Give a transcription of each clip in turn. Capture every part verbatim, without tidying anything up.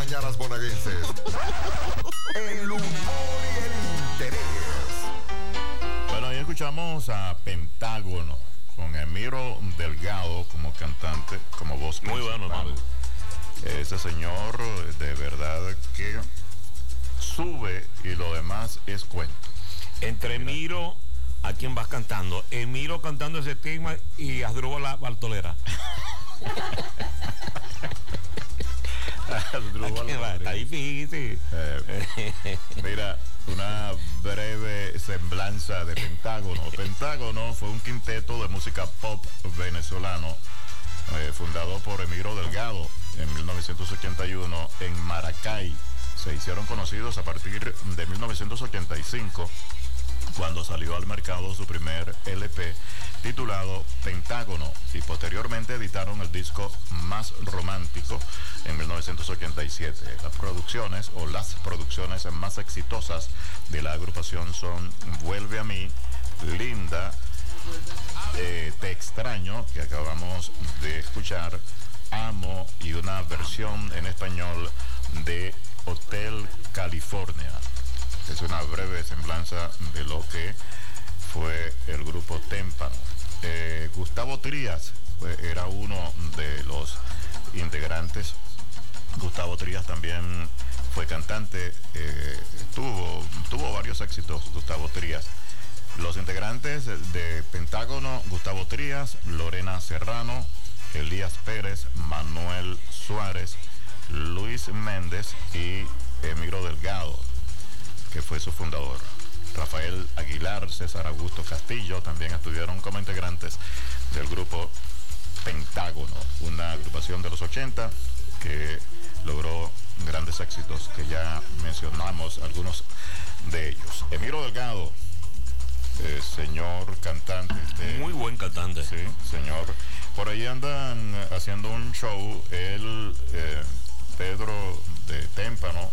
mañanas bonaerenses. El humor y el interés. Bueno, ahí escuchamos a Pentágono con Emiro Delgado como cantante, como voz muy principal. bueno, hermano. Ese señor de verdad que sube y lo demás es cuento. Entre Emiro, ¿a quién vas cantando? Emiro cantando ese tema y Asdrúbal la Bartolera. Está difícil. Eh, mira, una breve semblanza de Pentágono. Pentágono fue un quinteto de música pop venezolano eh, fundado por Emiro Delgado en mil novecientos ochenta y uno en Maracay. Se hicieron conocidos a partir de mil novecientos ochenta y cinco, cuando salió al mercado su primer L P titulado Pentágono, y posteriormente editaron el disco Más Romántico en mil novecientos ochenta y siete. Las producciones o las producciones más exitosas de la agrupación son Vuelve a mí, Linda, eh, Te extraño, que acabamos de escuchar, Amo, y una versión en español de Hotel California. Es una breve semblanza de lo que fue el grupo Témpano. Eh, Gustavo Trías pues, era uno de los integrantes. Gustavo Trías también fue cantante, eh, tuvo, tuvo varios éxitos Gustavo Trías. Los integrantes de Pentágono: Gustavo Trías, Lorena Serrano, Elías Pérez, Manuel Suárez, Luis Méndez y Emiro Delgado, que fue su fundador. Rafael Aguilar, César Augusto Castillo también estuvieron como integrantes del grupo Pentágono, una agrupación de los ochenta que logró grandes éxitos, que ya mencionamos algunos de ellos. Emiro Delgado, eh, señor cantante. Este, muy buen cantante. Sí, señor. Por ahí andan haciendo un show, él, eh, Pedro de Témpano,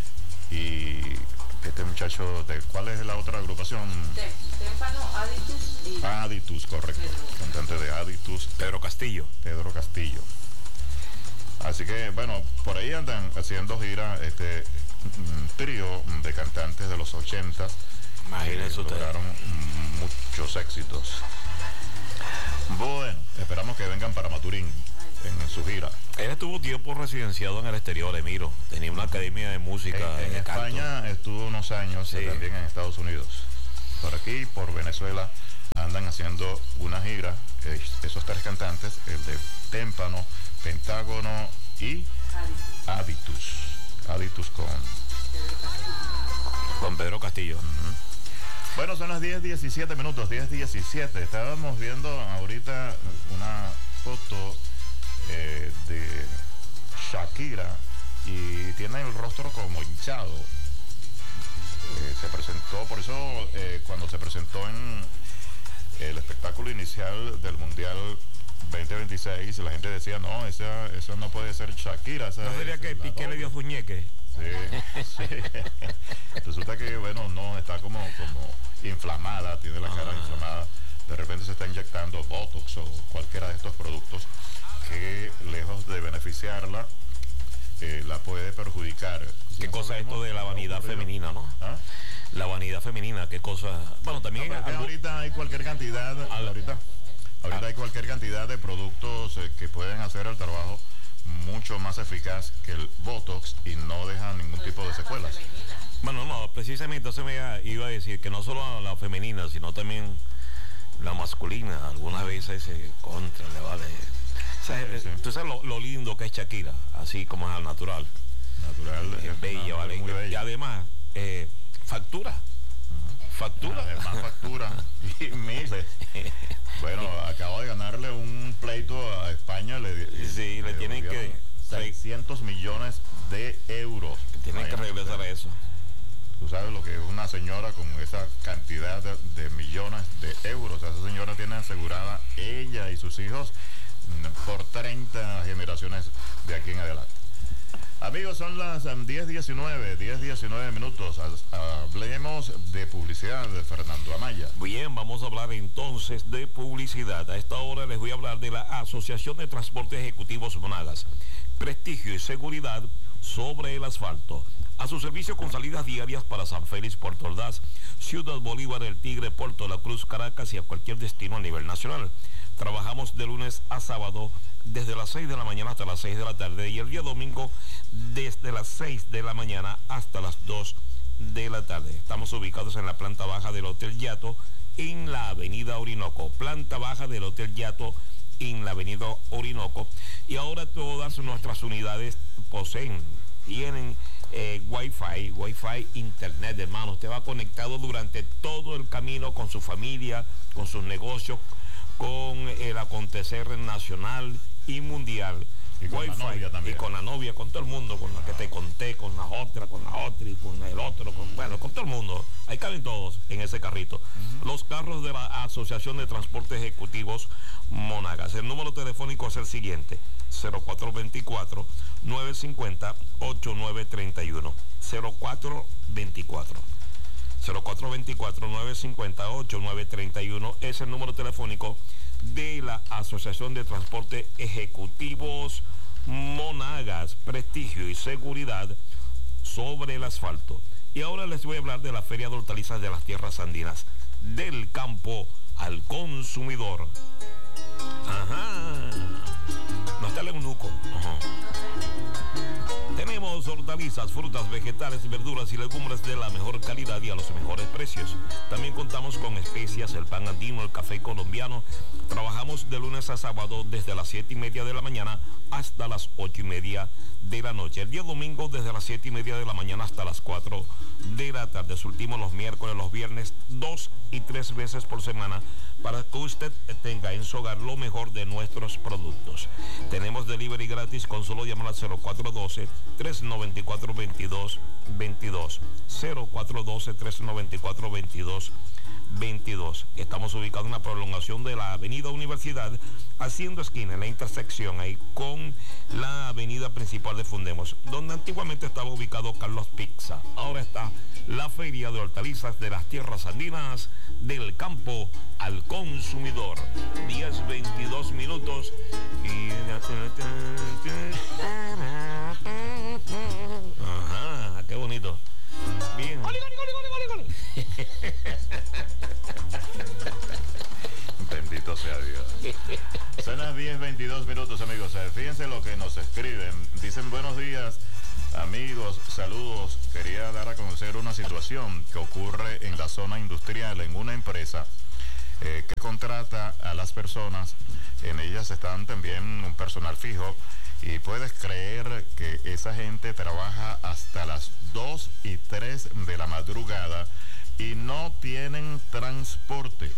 y este muchacho, de ¿cuál es la otra agrupación? Témpano, Aditus y... Aditus, correcto. Pedro. Cantante de Aditus. Pedro Castillo. Pedro Castillo. Así que, bueno, por ahí andan haciendo gira este trío de cantantes de los ochentas. Imagínense ustedes. Lograron muchos éxitos. Bueno, esperamos que vengan para Maturín en su gira. Él estuvo tiempo residenciado en el exterior, Emiro. Tenía una academia de música. En, en España canto. Estuvo unos años, sí. También en Estados Unidos. Por aquí, por Venezuela, andan haciendo una gira. Eh, esos tres cantantes, el de Témpano, Pentágono y Aditus. Aditus con con Pedro Castillo. Uh-huh. Bueno, son las diez diecisiete minutos, diez diecisiete. Estábamos viendo ahorita una foto eh, de Shakira y tiene el rostro como hinchado. Eh, se presentó, por eso eh, cuando se presentó en el espectáculo inicial del Mundial veinte veintiséis, la gente decía, no, esa, eso no puede ser Shakira. Esa ¿No sería que Piqué le dio fuñeque? Sí, sí. Resulta que, bueno, no, está como, como inflamada, tiene la cara ah. inflamada. De repente se está inyectando Botox o cualquiera de estos productos que, lejos de beneficiarla, eh, la puede perjudicar. ¿Qué no cosa es esto de la vanidad femenina, no? ¿Ah? La vanidad femenina, qué cosa. Bueno, también. No, algo... ahorita hay cualquier cantidad. Al... Ahorita, ahorita hay cualquier cantidad de productos eh, que pueden hacer el trabajo mucho más eficaz que el Botox y no dejan ningún tipo de secuelas. Bueno, no, precisamente eso me iba a decir, que no solo la femenina, sino también la masculina. Algunas veces eh, contra le vale. O sea, sí, sí. Tú sabes lo, lo lindo que es Shakira, así como es al natural. Natural. Es, es bella, vale. Muy bella. Y además, eh, factura. Uh-huh. Factura. Además, factura. Y miles. Bueno, acabo de ganarle un pleito a España. Le, sí, le, le tienen que... seiscientos millones de euros. Tienen que regresar a eso. Tú sabes lo que es una señora con esa cantidad de, de millones de euros. Esa señora tiene asegurada ella y sus hijos por treinta generaciones de aquí en adelante. Amigos, son las um, diez diecinueve minutos. Hablemos de publicidad de Fernando Amaya. Bien, vamos a hablar entonces de publicidad. A esta hora les voy a hablar de la Asociación de Transportes Ejecutivos Monagas. Prestigio y seguridad sobre el asfalto. A su servicio con salidas diarias para San Félix, Puerto Ordaz, Ciudad Bolívar, El Tigre, Puerto La Cruz, Caracas y a cualquier destino a nivel nacional. Trabajamos de lunes a sábado desde las seis de la mañana hasta las seis de la tarde y el día domingo desde las seis de la mañana hasta las dos de la tarde. Estamos ubicados en la planta baja del Hotel Yato en la avenida Orinoco. Planta baja del Hotel Yato en la avenida Orinoco. Y ahora todas nuestras unidades poseen, tienen eh, Wi-Fi, Wi-Fi internet, hermano. Usted va conectado durante todo el camino con su familia, con sus negocios, con el acontecer nacional y mundial. Y con Wi-Fi, la novia también. y con la novia, con todo el mundo, con la que te conté, con la otra, con la otra y con el otro, con, bueno, con todo el mundo. Ahí caben todos en ese carrito. Uh-huh. Los carros de la Asociación de Transportes Ejecutivos Monagas. El número telefónico es el siguiente: cero cuatro dos cuatro, nueve cinco cero, ocho nueve tres uno. cero cuatro dos cuatro. cero cuatro dos cuatro, nueve cinco cero, ocho nueve tres uno es el número telefónico de la Asociación de Transporte Ejecutivos Monagas. Prestigio y seguridad sobre el asfalto. Y ahora les voy a hablar de la Feria de Hortalizas de las Tierras Andinas, del campo al consumidor. Ajá. No está el eunuco. Ajá. Tenemos hortalizas, frutas, vegetales, verduras y legumbres de la mejor calidad y a los mejores precios. También contamos con especias, el pan andino, el café colombiano. Trabajamos de lunes a sábado desde las siete y media de la mañana hasta las ocho y media de la noche. El día domingo desde las siete y media de la mañana hasta las cuatro de la tarde. Surtimos los miércoles, los viernes, dos y tres veces por semana para que usted tenga en su hogar lo mejor de nuestros productos. Tenemos delivery gratis con solo llamar al cero cuatro uno dos, tres nueve cuatro, dos dos dos dos. cero cuatro uno dos, tres nueve cuatro, dos dos dos dos. Estamos ubicados en la prolongación de la avenida Universidad, haciendo esquina en la intersección ahí con la avenida principal de Fundemos, donde antiguamente estaba ubicado Carlos Pizza. Ahora está la Feria de Hortalizas de las Tierras Andinas, del campo al consumidor. diez veintidós minutos y... Ajá, qué bonito. Bien. ¡Goli, goli, goli, goli, goli! Bendito sea Dios. Son las diez veintidós minutos, amigos. Fíjense lo que nos escriben. Dicen: buenos días, amigos, saludos. Quería dar a conocer una situación que ocurre en la zona industrial, en una empresa eh, que contrata a las personas. En ellas están también un personal fijo. Y puedes creer que esa gente trabaja hasta las dos y tres de la madrugada y no tienen transporte.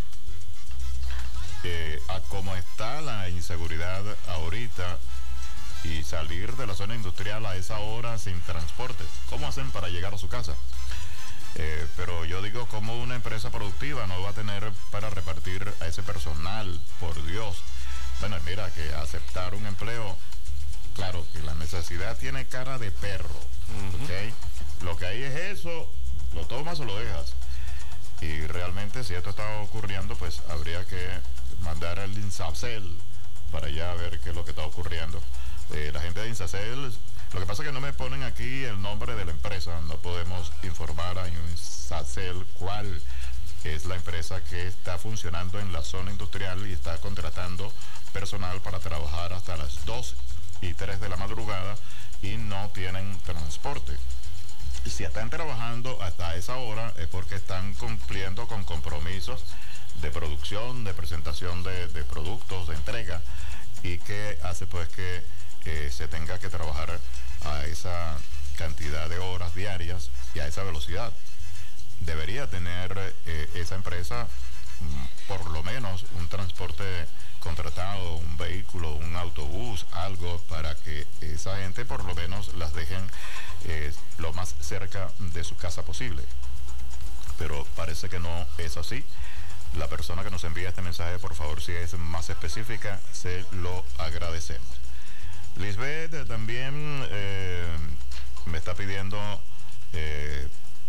Eh, a como está la inseguridad ahorita y salir de la zona industrial a esa hora sin transporte, ¿cómo hacen para llegar a su casa? Eh, pero yo digo, ¿cómo una empresa productiva no va a tener para repartir a ese personal? Por Dios. Bueno, mira, que aceptar un empleo, claro que la necesidad tiene cara de perro, uh-huh. ¿Okay? Lo que hay es eso, lo tomas o lo dejas. Y realmente, si esto está ocurriendo, pues habría que mandar al INSACEL para allá a ver qué es lo que está ocurriendo. Eh, la gente de INSACEL, lo que pasa es que no me ponen aquí el nombre de la empresa, no podemos informar a INSACEL cuál es la empresa que está funcionando en la zona industrial y está contratando personal para trabajar hasta las dos y tres de la madrugada y no tienen transporte. Si están trabajando hasta esa hora es porque están cumpliendo con compromisos de producción, de presentación de, de productos, de entrega, y que hace pues que eh, se tenga que trabajar a esa cantidad de horas diarias y a esa velocidad. Debería tener eh, esa empresa mm, por lo menos un transporte contratado, un vehículo, un autobús, algo para que esa gente por lo menos las dejen eh, lo más cerca de su casa posible. Pero parece que no es así. La persona que nos envía este mensaje, por favor, si es más específica, se lo agradecemos. Lisbeth también eh, me está pidiendo eh,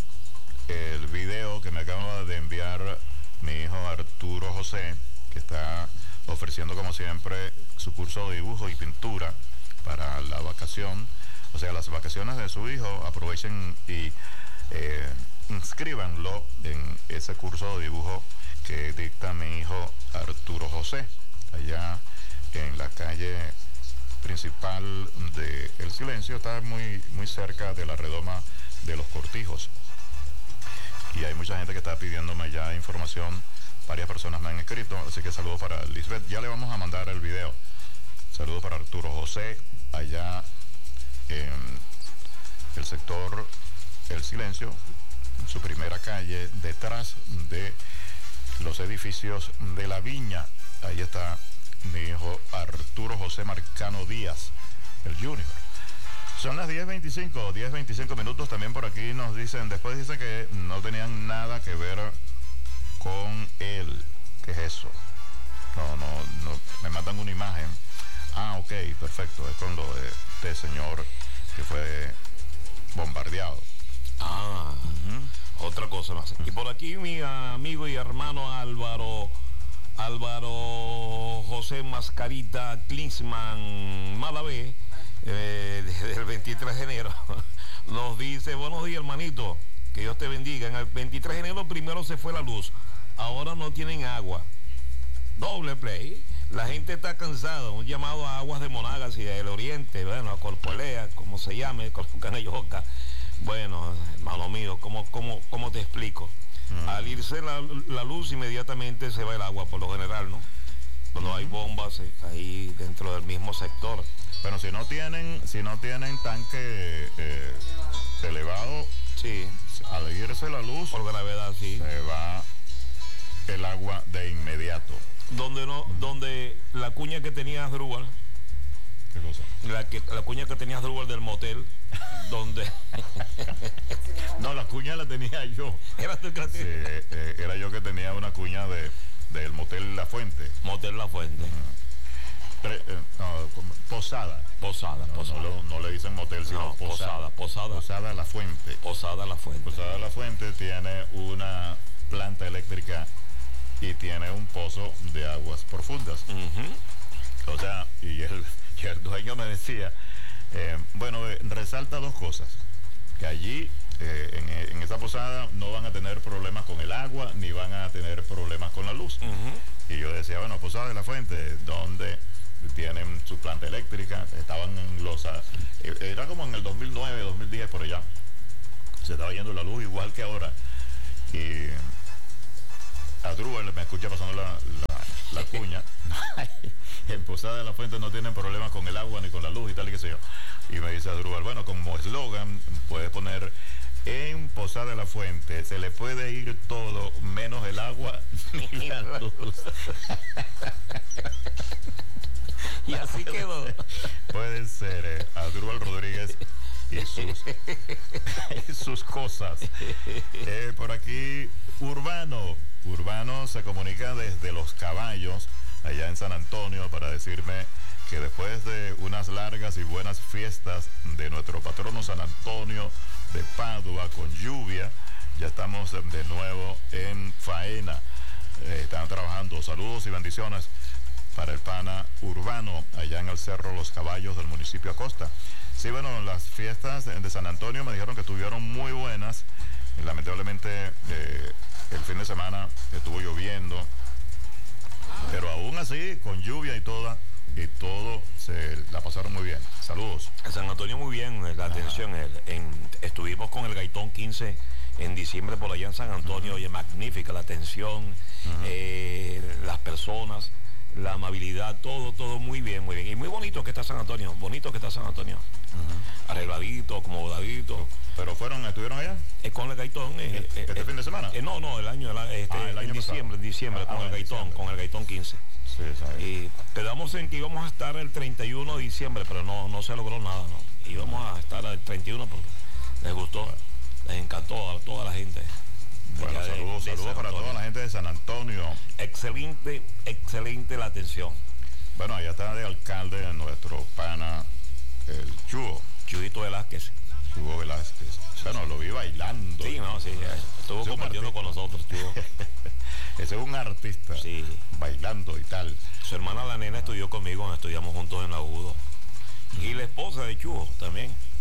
el video que me acaba de enviar mi hijo Arturo José, que está ofreciendo como siempre su curso de dibujo y pintura para la vacación o sea, las vacaciones de su hijo, aprovechen y eh, inscríbanlo en ese curso de dibujo que dicta mi hijo Arturo José, allá en la calle principal de El Silencio, está muy, muy cerca de la redoma de Los Cortijos. Y hay mucha gente que está pidiéndome ya información, varias personas me han escrito, así que saludos para Lisbeth, ya le vamos a mandar el video. Saludos para Arturo José, allá en el sector El Silencio, su primera calle, detrás de los edificios de La Viña. Ahí está mi hijo Arturo José Marcano Díaz, el Junior. Son las diez veinticinco, diez veinticinco minutos. También por aquí nos dicen, después dicen que no tenían nada que ver con él. ¿Qué es eso? No, no, no, me mandan una imagen. Ah, ok, perfecto, es con lo de este señor que fue bombardeado. Ah, uh-huh. Otra cosa más. Uh-huh. Y por aquí mi amigo y hermano Álvaro, Álvaro José Mascarita Klinsman Malavé, eh, desde el veintitrés de enero, nos dice, buenos días hermanito, que Dios te bendiga. En el veintitrés de enero primero se fue la luz, ahora no tienen agua. Doble play. La gente está cansada. Un llamado a Aguas de Monagas y del Oriente, bueno, a Corpolea, como se llame, Corpucanayoca. Bueno, hermano mío, ¿cómo, cómo, cómo te explico? Mm. Al irse la, la luz, inmediatamente se va el agua, por lo general, ¿no? Cuando mm. hay bombas eh, ahí dentro del mismo sector. Bueno, si no tienen, si no tienen tanque eh, elevado, sí, al irse la luz, por gravedad, sí, se va el agua de inmediato. Donde no, uh-huh. donde la cuña que tenía Asdrúbal, ¿qué cosa? La, que, la cuña que tenía Asdrúbal del motel, donde... No, la cuña la tenía yo. ¿Era tú que la tenía? Sí, eh, era yo que tenía una cuña de, del motel La Fuente. Motel La Fuente. Uh-huh. Pre, eh, no, posada. Posada, no, posada. No, no le dicen motel, sino no, posada. Posada, posada. Posada La Fuente. Posada La Fuente. Posada La Fuente tiene una planta eléctrica y tiene un pozo de aguas profundas. Uh-huh. O sea, y el, y el dueño me decía, eh, bueno, eh, resalta dos cosas, que allí, eh, en, en esa posada, no van a tener problemas con el agua, ni van a tener problemas con la luz. Uh-huh. Y yo decía, bueno, Posada de la Fuente, donde tienen su planta eléctrica, estaban en los... Eh, era como en el dos mil nueve, dos mil diez, por allá. Se estaba yendo la luz igual que ahora. Y... Asdrúbal me escucha pasando la, la, la cuña. En Posada de la Fuente no tienen problemas con el agua ni con la luz y tal y qué sé yo. Y me dice Asdrúbal, bueno, como eslogan puedes poner, en Posada de la Fuente se le puede ir todo menos el agua ni la luz. Y así quedó. Puede ser eh, Asdrúbal Rodríguez y sus, y sus cosas. Eh, por aquí, Urbano. Urbano se comunica desde Los Caballos, allá en San Antonio, para decirme que después de unas largas y buenas fiestas de nuestro patrono San Antonio de Padua, con lluvia, ya estamos de nuevo en faena. Eh, están trabajando. Saludos y bendiciones para el pana Urbano, allá en el Cerro Los Caballos del municipio Acosta. Sí, bueno, las fiestas de San Antonio me dijeron que estuvieron muy buenas. Lamentablemente eh, el fin de semana estuvo lloviendo, pero aún así, con lluvia y toda, y todo, se la pasaron muy bien. Saludos. San Antonio muy bien, la atención. En, en, estuvimos con el Gaitón quince en diciembre por allá en San Antonio. Uh-huh. Oye, magnífica la atención, uh-huh. eh, las personas, la amabilidad, todo, todo muy bien, muy bien. Y muy bonito que está San Antonio, bonito que está San Antonio. Uh-huh. Arregladito, acomodadito. ¿Pero fueron, estuvieron allá? Eh, con el Gaitón. Eh, ¿Este eh, fin de semana? Eh, no, no, el año, este, ah, el año en diciembre, en diciembre, ah, con, ah, el Gaitón, diciembre. con el Gaitón quince. Sí, sí. Y quedamos en que íbamos a estar el treinta y uno de diciembre, pero no, no se logró nada, ¿no? Íbamos a estar el treinta y uno porque les gustó, les encantó a toda la gente. Bueno, de, saludos, de saludos para toda la gente de San Antonio. Excelente, excelente la atención. Bueno, allá está de alcalde nuestro pana, el Chugo. Chuyito Velázquez. Chugo Velázquez. Bueno, lo vi bailando. Sí, no, sí, estuvo compartiendo con nosotros, Chugo. Ese es un artista. Sí. Bailando y tal. Su hermana la nena estudió conmigo, estudiamos juntos en la U D O. Y la esposa de Chugo también.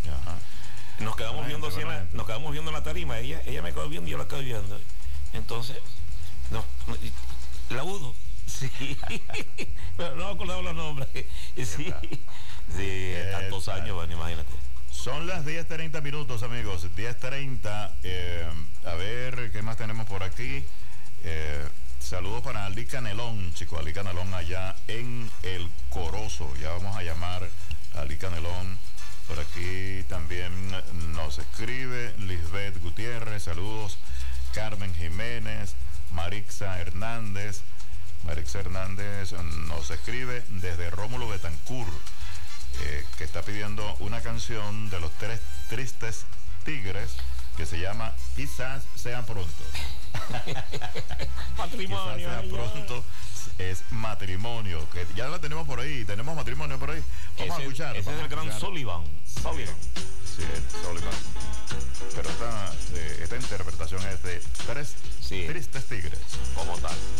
Ajá. Nos quedamos Buena viendo gente, así en buena la, gente. nos quedamos viendo en la tarima, ella, ella me quedó viendo y yo la quedé viendo. Entonces, no, no, y- la uno. Sí. Pero no me acordaba los nombres. Sí. Sí, tantos Exacto. años, bueno, imagínate. Son las diez treinta minutos, amigos. diez treinta. Eh, a ver, ¿qué más tenemos por aquí? Eh, saludos para Ali Canelón, chicos. Ali Canelón allá en El Corozo. Ya vamos a llamar a Ali Canelón. Por aquí también nos escribe Lisbeth Gutiérrez. Saludos. Carmen Jiménez. Marixa Hernández. Marixa Hernández nos escribe desde Rómulo Betancourt. Eh, que está pidiendo una canción de los tres tristes tigres que se llama Quizás sea pronto. Matrimonio. Quizás sea ay, pronto. Es matrimonio, que ya la tenemos por ahí, tenemos matrimonio por ahí. Vamos Ese, a escuchar. ese es vamos el a gran escuchar. Sullivan. Sullivan. Sí, es Sullivan. Pero esta, eh, esta interpretación es de tres Sí. tristes tigres. Como tal.